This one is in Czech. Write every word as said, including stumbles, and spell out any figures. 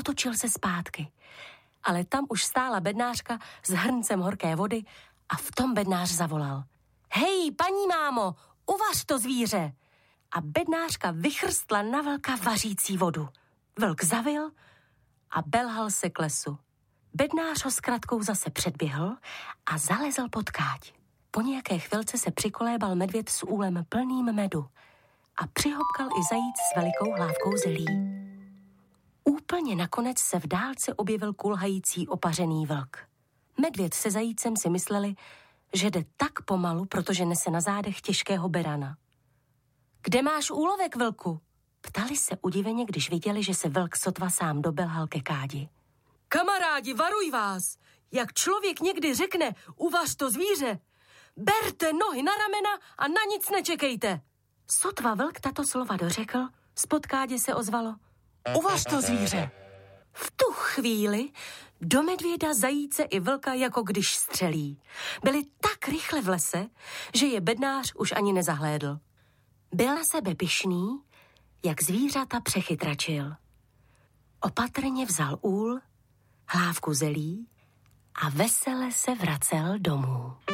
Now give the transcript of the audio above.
otočil se zpátky. Ale tam už stála bednářka s hrncem horké vody a v tom bednář zavolal. Hej, paní mámo, uvař to zvíře. A bednářka vychrstla na vlka vařící vodu. Vlk zavil a belhal se k lesu. Bednář ho s kratkou zase předběhl a zalezl pod káť. Po nějaké chvilce se přikolébal medvěd s úlem plným medu a přihopkal i zajíc s velikou hlávkou zelí. Úplně nakonec se v dálce objevil kulhající opařený vlk. Medvěd se zajícem si mysleli, že jde tak pomalu, protože nese na zádech těžkého berana. Kde máš úlovek, vlku? Ptali se udiveně, když viděli, že se vlk sotva sám dobelhal ke kádi. Kamarádi, varuj vás! Jak člověk někdy řekne, uvař to zvíře, berte nohy na ramena a na nic nečekejte. Sotva vlk tato slova dořekl, spod kádě se ozvalo. Uvař to zvíře. V tu chvíli do medvěda, zajíce i vlka jako když střelí. Byli tak rychle v lese, že je bednář už ani nezahlédl. Byl na sebe pyšný, jak zvířata přechytračil. Opatrně vzal úl, hlávku zelí a vesele se vracel domů.